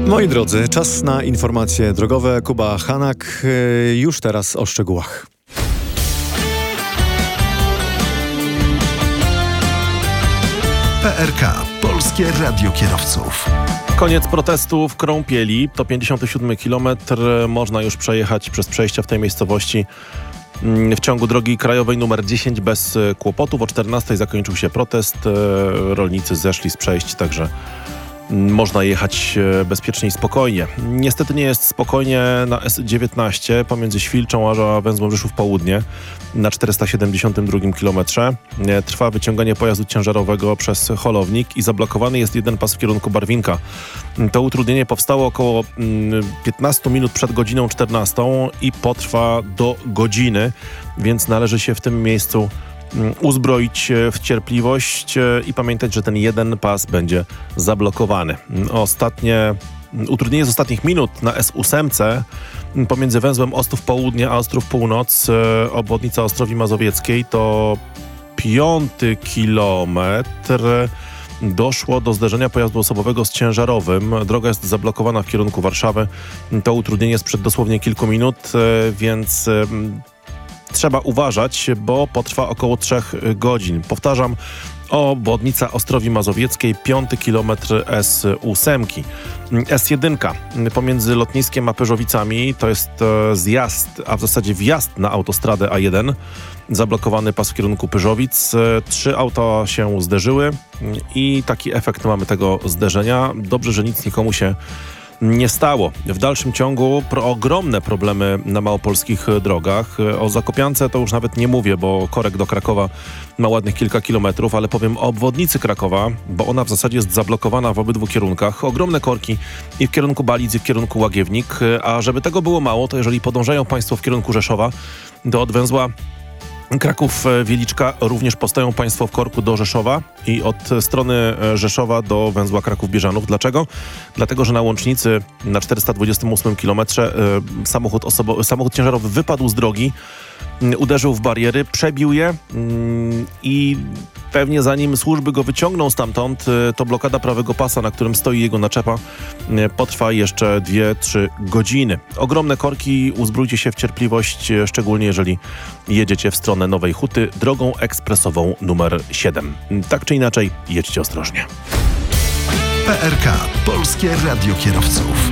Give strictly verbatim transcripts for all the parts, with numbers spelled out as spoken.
Moi drodzy, czas na informacje drogowe. Kuba Hanak, już teraz o szczegółach. P R K. Polskie Radio Kierowców. Koniec protestu w Krąpieli. To pięćdziesiąty siódmy kilometr. Można już przejechać przez przejścia w tej miejscowości w ciągu drogi krajowej numer dziesięć bez kłopotów. O czternastej zakończył się protest. Rolnicy zeszli z przejść, także można jechać bezpiecznie i spokojnie. Niestety nie jest spokojnie na S dziewiętnaście pomiędzy Świlczą a węzłem Rzeszów Południe na czterysta siedemdziesiątym drugim kilometrze. Trwa wyciąganie pojazdu ciężarowego przez holownik i zablokowany jest jeden pas w kierunku Barwinka. To utrudnienie powstało około piętnaście minut przed godziną czternastą i potrwa do godziny, więc należy się w tym miejscu uzbroić w cierpliwość i pamiętać, że ten jeden pas będzie zablokowany. Ostatnie utrudnienie z ostatnich minut na S osiem pomiędzy węzłem Ostrów Południe a Ostrów Północ, obwodnica Ostrowi Mazowieckiej, to piąty kilometr. Doszło do zderzenia pojazdu osobowego z ciężarowym. Droga jest zablokowana w kierunku Warszawy. To utrudnienie sprzed dosłownie kilku minut, więc trzeba uważać, bo potrwa około trzech godzin. Powtarzam, obwodnica Ostrowi Mazowieckiej, piąty kilometr S osiem. S jeden pomiędzy lotniskiem a Pyrzowicami, to jest zjazd, a w zasadzie wjazd na autostradę A jeden. Zablokowany pas w kierunku Pyrzowic. Trzy auta się zderzyły i taki efekt mamy tego zderzenia. Dobrze, że nic nikomu się nie stało. W dalszym ciągu pro, ogromne problemy na małopolskich drogach. O Zakopiance to już nawet nie mówię, bo korek do Krakowa ma ładnych kilka kilometrów, ale powiem o obwodnicy Krakowa, bo ona w zasadzie jest zablokowana w obydwu kierunkach. Ogromne korki i w kierunku Balic, i w kierunku Łagiewnik. A żeby tego było mało, to jeżeli podążają Państwo w kierunku Rzeszowa, do od węzła Kraków-Wieliczka również postoją Państwo w korku do Rzeszowa i od strony Rzeszowa do węzła Kraków-Bieżanów. Dlaczego? Dlatego, że na łącznicy na czterysta dwudziestym ósmym kilometrze y, samochód, osobo- samochód ciężarowy wypadł z drogi, y, uderzył w bariery, przebił je y, i pewnie zanim służby go wyciągną stamtąd, y, to blokada prawego pasa, na którym stoi jego naczepa, y, potrwa jeszcze dwie trzy godziny. Ogromne korki, uzbrójcie się w cierpliwość, y, szczególnie jeżeli jedziecie w stronę Nowej Huty drogą ekspresową numer siedem. Tak czy inaczej, jedźcie ostrożnie. P R K. Polskie Radio Kierowców.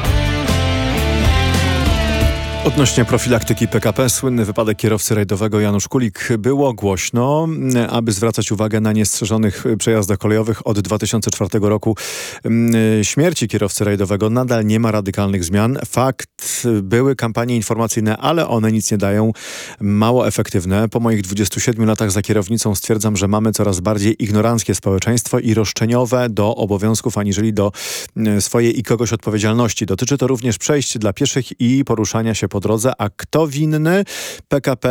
Odnośnie profilaktyki P K P, słynny wypadek kierowcy rajdowego Janusz Kulik. Było głośno, aby zwracać uwagę na niestrzeżonych przejazdach kolejowych od dwa tysiące czwartego roku. Śmierci kierowcy rajdowego nadal nie ma radykalnych zmian. Fakt, były kampanie informacyjne, ale one nic nie dają. Mało efektywne. Po moich dwudziestu siedmiu latach za kierownicą stwierdzam, że mamy coraz bardziej ignoranckie społeczeństwo i roszczeniowe do obowiązków, aniżeli do swojej i kogoś odpowiedzialności. Dotyczy to również przejść dla pieszych i poruszania się po drodze. A kto winny? P K P